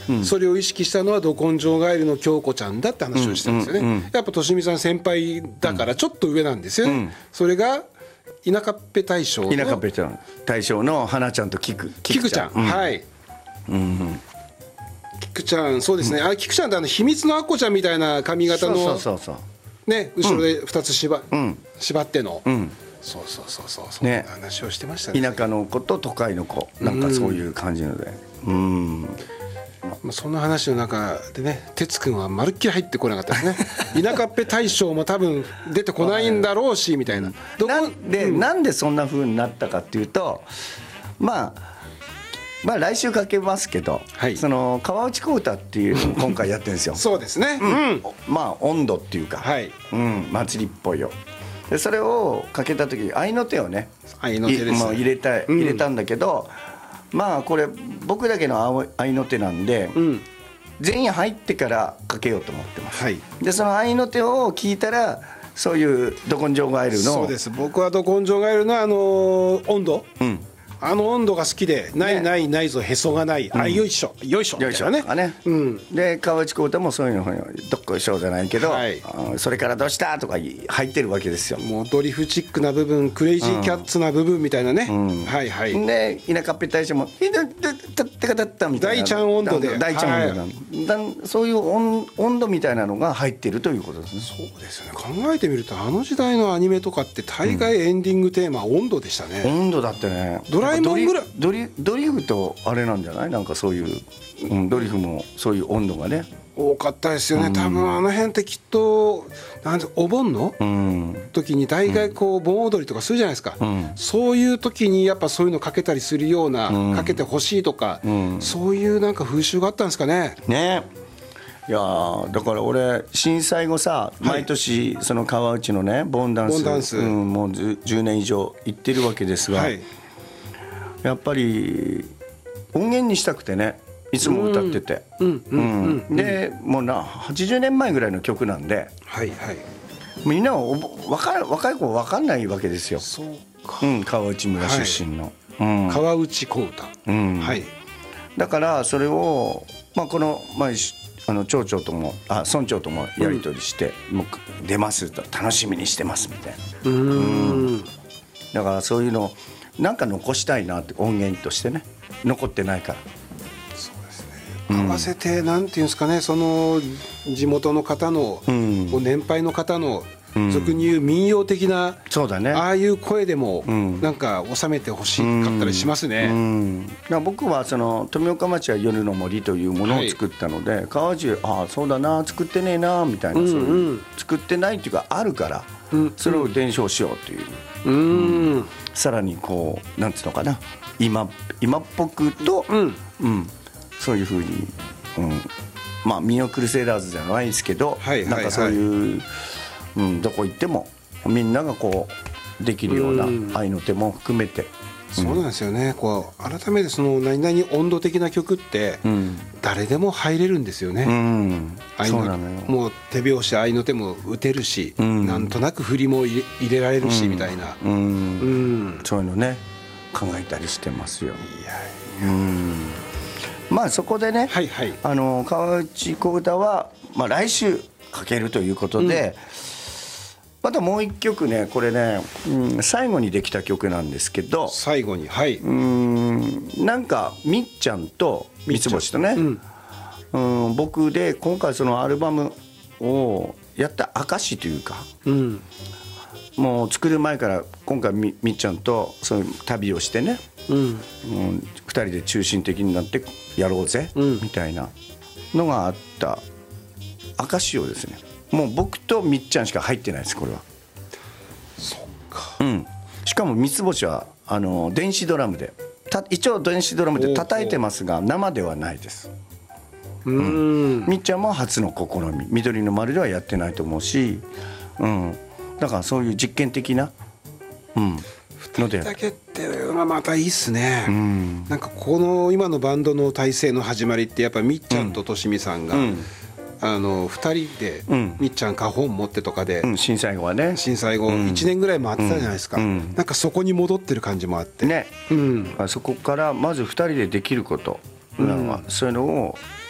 それを意識したのはど根性ガエルの京子ちゃんだって話をしたんですよね。やっぱとしみさん先輩だからちょっと上なんですよね。それが田舎っぺ大将の花ちゃんと菊ちゃん、はい、菊ちゃん、そうですね、菊ちゃんって秘密のアッコちゃんみたいな髪型のね、後ろで2つ縛っての、そうそんな話をしてましたね。 田舎の子と都会の子、なんかそういう感じので、 そんな話の中でね、哲くんはまるっきり入ってこなかったですね。田舎っぺ大将も多分出てこないんだろうしみたいな。 なんでそんな風になったかっていうと、まあ来週かけますけど、その川内小唄っていうのを今回やってるんですよ。 そうですね、 まあ温度っていうか、祭りっぽいよ。でそれをかけた時に合いの手をね、入れたんだけど、まあこれ僕だけの合いの手なんで、全員入ってからかけようと思ってます。でその合いの手を聞いたら、そういうど根性ガエルの、 そうです、僕はど根性ガエルの温度、温度が好きで、ないぞへそがない、よいしょみたいなね。 で川内小唄もそういうのどっこいしょじゃないけど、それからどうしたとか入ってるわけですよ。 もうドリフチックな部分、クレイジーキャッツな部分みたいなね。 で田舎っぺ大将も「たかたった」みたいな、 大ちゃん温度で、 そういう温度みたいなのが入ってるということですね。 そうですよね、考えてみるとあの時代のアニメとかって大概エンディングテーマ温度でしたね。 温度だってね、ドリフとあれなんじゃない、なんかそういう、ドリフもそういう温度がね多かったですよね。多分あの辺ってきっとお盆の時に大概こう盆踊りとかするじゃないですか。そういう時にやっぱそういうのかけたりするような、かけてほしいとか、そういうなんか風習があったんですかね。 いやだから俺震災後さ、毎年その川内のね盆ダンス、もう10年以上行ってるわけですが、やっぱり音源にしたくてね、いつも歌ってて、でもう80年前ぐらいの曲なんで、みんな若い子は分かんないわけですよ。 そうか、 川内村出身の、 川内小唄、 だからそれを、この町長とも村長ともやり取りして、もう出ますと楽しみにしてますみたいな。だからそういうのなんか残したいなって、音源としてね、残ってないから。 そうですね、合わせてなんていうんですかね、その地元の方の、年配の方の俗に言う民謡的な、ああいう声でもなんか収めてほしかったりしますね。 僕はその富岡町は夜の森というものを作ったので、川内そうだな、作ってねえなみたいな、そういう作ってないっていうかあるから、それを伝承しようという、さらにこうなんつうのかな、今っぽくと、そういうふうに、ミニオクルセイラーズじゃないですけど、なんかそういう、どこ行ってもみんながこうできるような愛の手も含めて、 そうなんですよね。こう改めてその何々温度的な曲って誰でも入れるんですよね。 そうなのよ。 もう手拍子愛の手も打てるし、なんとなく振りも入れられるしみたいな、そういうのね考えたりしてますよ。まあそこでね、川内小唄は来週かけるということで、またもう一曲ね、これね、最後にできた曲なんですけど、 最後になんかみっちゃんと三つ星とね、僕で今回そのアルバムをやった証というか、もう作る前から今回みっちゃんとそういう旅をしてね、2人で中心的になってやろうぜみたいなのがあった証をですね、もう僕とみっちゃんしか入ってないです、これは。 そっか。 しかも三つ星は電子ドラムで、一応電子ドラムで叩いてますが生ではないです。みっちゃんも初の試み、緑の丸ではやってないと思うし、だからそういう実験的な、 2人だけってまたいいっすね。なんかこの今のバンドの体制の始まりってやっぱみっちゃんととしみさんが、2人でみっちゃん花本持ってとかで、 震災後はね、 震災後1年ぐらい回ってたじゃないですか。なんかそこに戻ってる感じもあってね、 そこからまず2人でできること、そういうのを